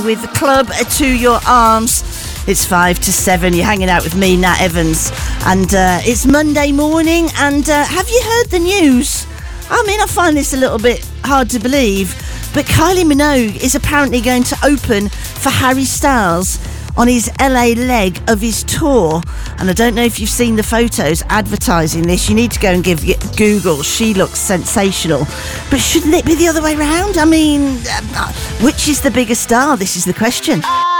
With the club to your arms. It's 5 to 7. You're hanging out with me, Nat Evans, and it's Monday morning. And have you heard the news? I mean, I find this a little bit hard to believe, but Kylie Minogue is apparently going to open for Harry Styles on his LA leg of his tour. And I don't know if you've seen the photos advertising this. You need to go and give Google. She looks sensational. But shouldn't it be the other way around? I mean, which is the bigger star? This is the question.